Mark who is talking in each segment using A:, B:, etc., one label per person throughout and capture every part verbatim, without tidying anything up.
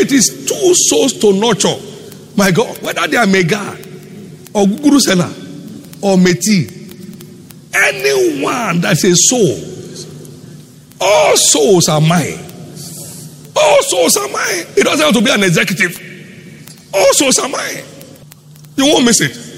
A: it is two souls to nurture, my God, whether they are mega or guru seller or meti, anyone that's a soul, all souls are mine. All souls are mine. It doesn't have to be an executive. All souls are mine. You won't miss it.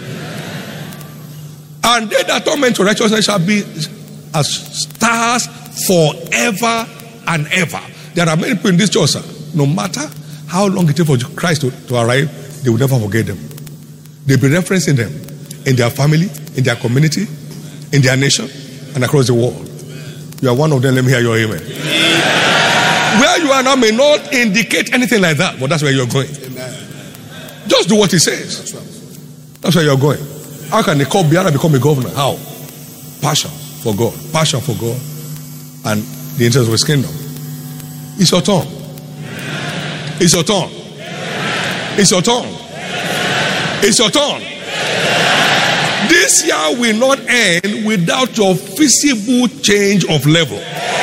A: And they that torment to righteousness shall be as stars forever and ever. There are many people in this church, sir. No matter how long it takes for Christ to, to arrive, they will never forget them. They'll be referencing them in their family, in their community, in their nation, and across the world. You are one of them. Let me hear your amen. Amen. Where you are now may not indicate anything like that, but that's where you're going. Amen. Just do what he says. That's, right. That's where you're going. How can the call Biara become a governor? How? Passion for God. Passion for God and the interest of his kingdom. It's your turn. It's your turn. It's your turn. It's your turn. This year will not end without your visible change of level.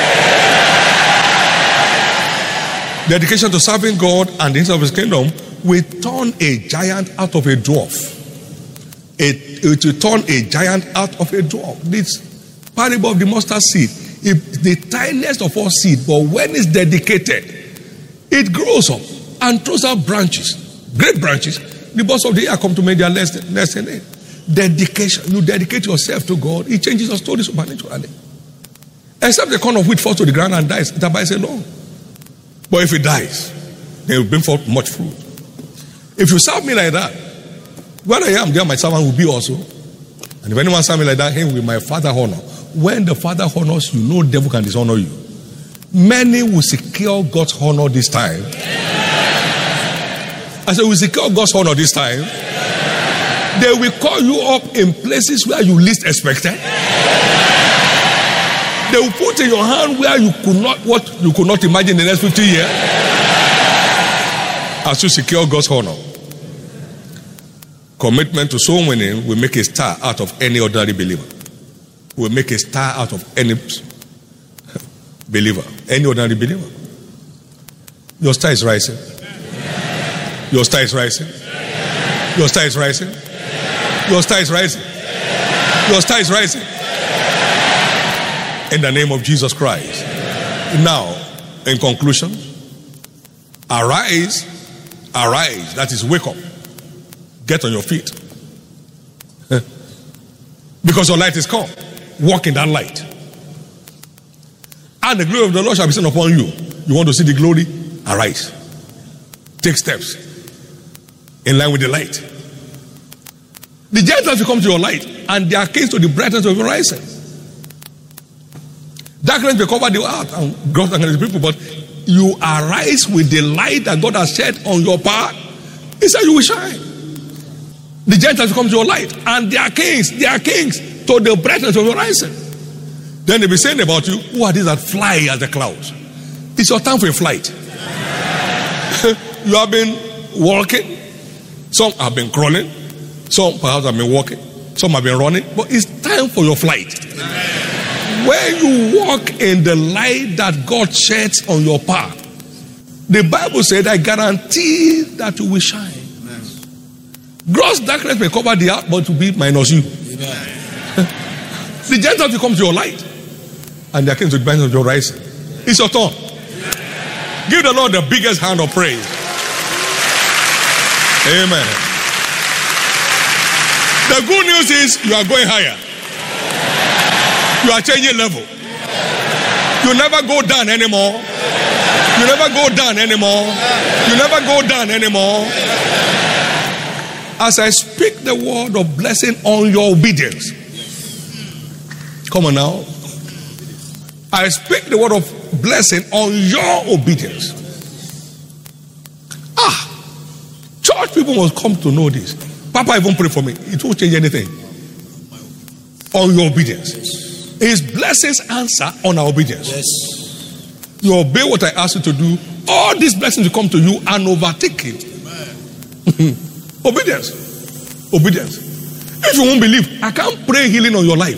A: Dedication to serving God and the interest of his kingdom will turn a giant out of a dwarf. It, it will turn a giant out of a dwarf. This parable of the mustard seed is the tiniest of all seed, but when it's dedicated, it grows up and throws out branches, great branches. The birds of the air come to make their nest, nest in it. Dedication. You dedicate yourself to God, it changes your story supernaturally. Except the corn of wheat falls to the ground and dies, it abides alone. But if it dies, then it will bring forth much fruit. If you serve me like that, where I am, there my servant will be also. And if anyone serve me like that, him will my Father honor. When the Father honors you, no devil can dishonor you. Many will secure God's honor this time. I said, we secure God's honor this time. They will call you up in places where you least expected. They will put in your hand where you could not, what you could not imagine in the next fifty years. As you secure God's honor. Commitment to soul winning will make a star out of any ordinary believer. Will make a star out of any believer. Any ordinary believer. Your star is rising. Your star is rising. Your star is rising. Your star is rising. Your star is rising. In the name of Jesus Christ. Now, in conclusion, arise, arise. That is, wake up. Get on your feet. Because your light is come. Walk in that light. And the glory of the Lord shall be seen upon you. You want to see the glory? Arise. Take steps in line with the light. The Gentiles will come to your light, and they are case to the brightness of your rising. Darkness will cover the earth and God and his people, but you arise with the light that God has shed on your path. He said you will shine. The Gentiles will come to your light, and they are kings, they are kings to the brightness of your rising. Then they'll be saying about you, who are these that fly as the clouds? It's your time for a flight. You have been walking, some have been crawling, some perhaps have been walking, some have been running, but it's time for your flight. When you walk in the light that God sheds on your path, the Bible said, I guarantee that you will shine. Amen. Gross darkness may cover the earth, but it will be minus you. The Gentiles will come to your light, and they are coming to the brightness of your rising. It's your turn. Amen. Give the Lord the biggest hand of praise. Amen. The good news is you are going higher. You are changing level. You never go down anymore. You never go down anymore. You never go down anymore. As I speak the word of blessing on your obedience. Come on now. I speak the word of blessing on your obedience. Ah, church people must come to know this. Papa even pray for me. It won't change anything. On your obedience. His blessings answer on our obedience. Yes. You obey what I ask you to do. All these blessings will come to you and overtake you. Obedience. Obedience. If you won't believe, I can't pray healing on your life.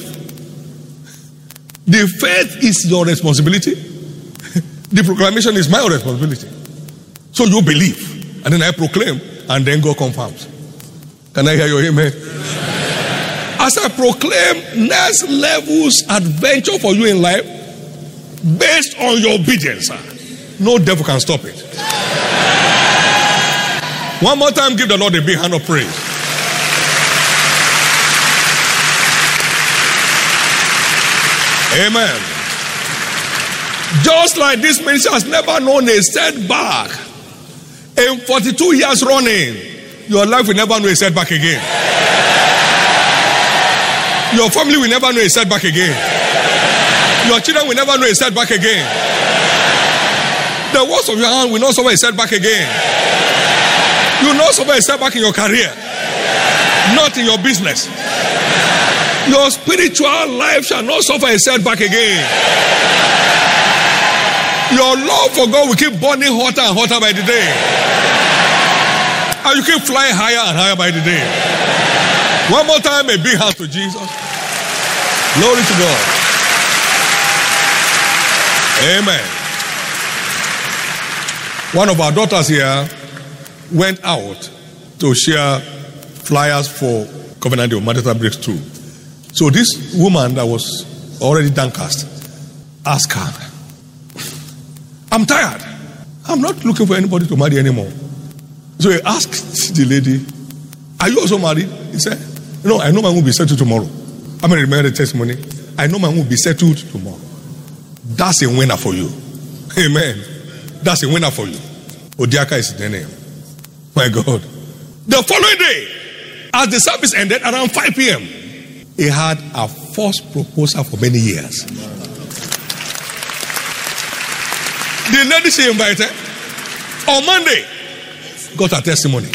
A: The faith is your responsibility. The proclamation is my responsibility. So you believe, and then I proclaim, and then God confirms. Can I hear your amen? As I proclaim next level's adventure for you in life, based on your obedience, no devil can stop it. One more time, give the Lord a big hand of praise. Amen. Just like this ministry has never known a setback in forty-two years running, your life will never know a setback again. Your family will never know a setback again. Your children will never know a setback again. The works of your hand will not suffer a setback again. You will not suffer a setback in your career, not in your business. Your spiritual life shall not suffer a setback again. Your love for God will keep burning hotter and hotter by the day. And you keep flying higher and higher by the day. One more time, a big hand to Jesus. Glory to God. Amen. One of our daughters here went out to share flyers for Covenant of Marital Breakthrough. So this woman that was already downcast asked her, I'm tired. I'm not looking for anybody to marry anymore. So he asked the lady, are you also married? He said, no, I know my home will be settled tomorrow. I'm going to remember the testimony. I know my home will be settled tomorrow. That's a winner for you. Amen. That's a winner for you. Odiaka is the name. My God. The following day, as the service ended around five p.m., he had a false proposal for many years. The lady she invited on Monday got a testimony.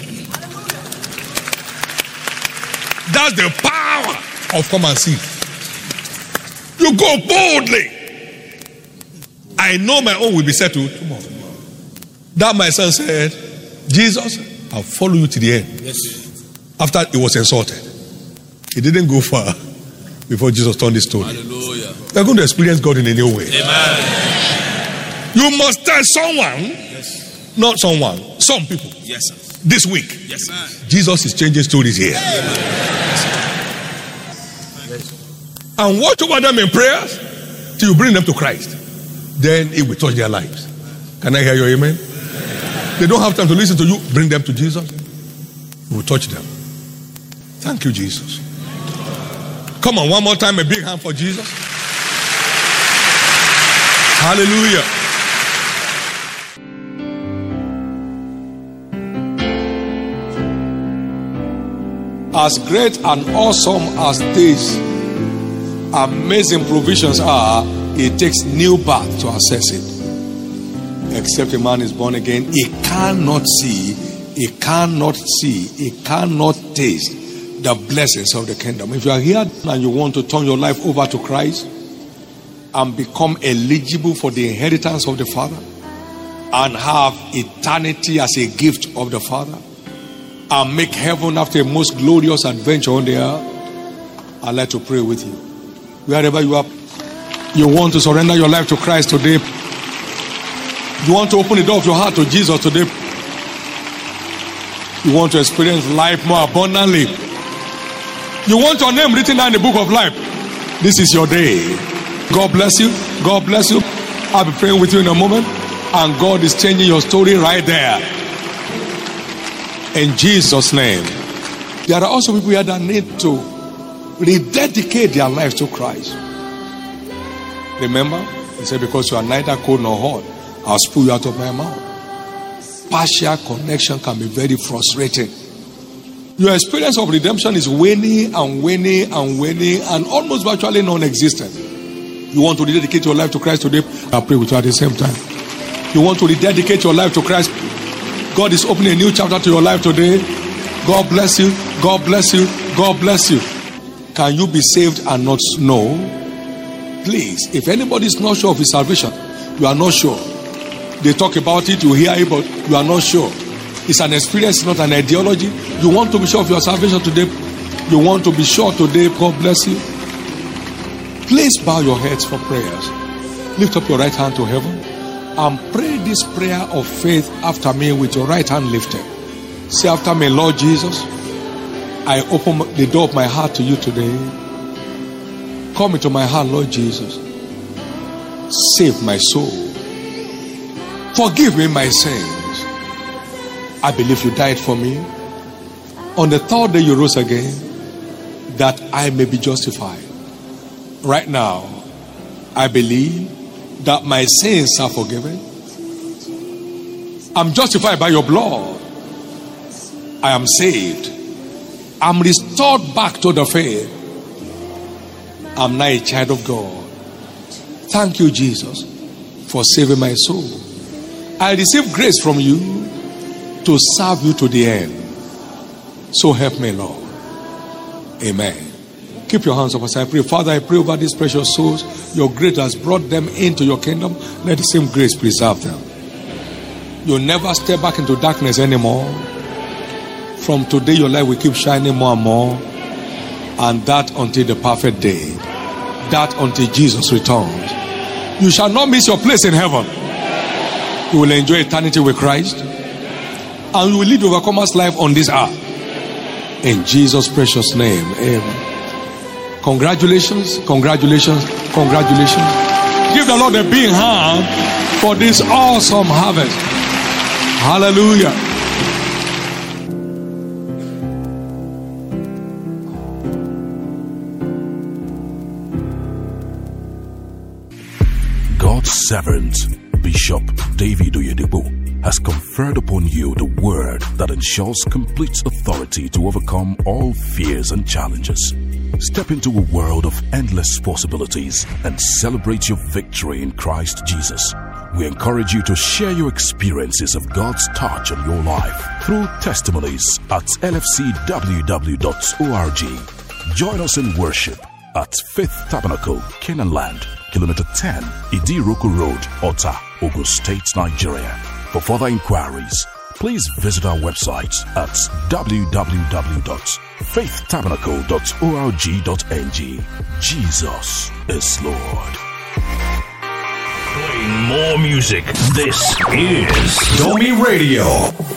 A: That's the power of come and see. You go boldly. I know my own will be settled tomorrow. That my son said, Jesus, I'll follow you to the end. Yes. After he was insulted, he didn't go far before Jesus turned his story. Hallelujah. We're going to experience God in a new way. Amen. You must tell someone, yes. Not someone, some people. Yes, sir. This week, yes, sir. Jesus is changing stories here. Yes, and watch over them in prayers till you bring them to Christ. Then it will touch their lives. Can I hear your amen? They don't have time to listen to you. Bring them to Jesus. You will touch them. Thank you, Jesus. Come on, one more time, a big hand for Jesus. Hallelujah. As great and awesome as these amazing provisions are, it takes new birth to access it. Except a man is born again, he cannot see, he cannot see, he cannot taste the blessings of the kingdom. If you are here and you want to turn your life over to Christ and become eligible for the inheritance of the Father and have eternity as a gift of the Father and make heaven after a most glorious adventure on the earth, I'd like to pray with you. Wherever you are, you want to surrender your life to Christ today. You want to open the door of your heart to Jesus today. You want to experience life more abundantly. You want your name written down in the book of life. This is your day. God bless you. God bless you. I'll be praying with you in a moment. And God is changing your story right there. In Jesus' name. There are also people here that need to rededicate their lives to Christ. Remember, he said, because you are neither cold nor hot, I'll spew you out of my mouth. Partial connection can be very frustrating. Your experience of redemption is waning and waning and waning and almost virtually non-existent. You want to rededicate your life to Christ today? I'll pray with you at the same time. You want to rededicate your life to Christ? God is opening a new chapter to your life today. God bless you. God bless you. God bless you. Can you be saved and not know? Please, if anybody is not sure of his salvation, you are not sure. They talk about it, you hear it, but you are not sure. It's an experience, not an ideology. You want to be sure of your salvation today. You want to be sure today. God bless you. Please bow your heads for prayers. Lift up your right hand to heaven. And pray this prayer of faith after me with your right hand lifted. Say after me, Lord Jesus, I open the door of my heart to you today. Come into my heart, Lord Jesus. Save my soul. Forgive me my sins. I believe you died for me. On the third day you rose again, that I may be justified. Right now, I believe that my sins are forgiven. I'm justified by your blood. I am saved. I'm restored back to the faith. I'm now a child of God. Thank you, Jesus, for saving my soul. I receive grace from you to serve you to the end. So help me, Lord. Amen. Keep your hands up as I pray. Father, I pray over these precious souls. Your grace has brought them into your kingdom. Let the same grace preserve them. You'll never step back into darkness anymore. From today, your light will keep shining more and more. And that until the perfect day. That until Jesus returns. You shall not miss your place in heaven. You will enjoy eternity with Christ. And you will lead overcomer's life on this earth. In Jesus' precious name. Amen. Congratulations, congratulations, congratulations. Give the Lord a big hand for this awesome harvest. Hallelujah.
B: God's servant, Bishop David Oyedepo, has conferred upon you the word that ensures complete authority to overcome all fears and challenges. Step into a world of endless possibilities and celebrate your victory in Christ Jesus. We encourage you to share your experiences of God's touch on your life through testimonies at L F C W W dot org. Join us in worship at Faith Tabernacle, Canaan Land, Kilometer ten, Idiroko Road, Ota, Ogun State, Nigeria. For further inquiries, please visit our website at w w w dot faith tabernacle dot org dot n g. Jesus is Lord.
C: Playing more music. This is Domi Radio.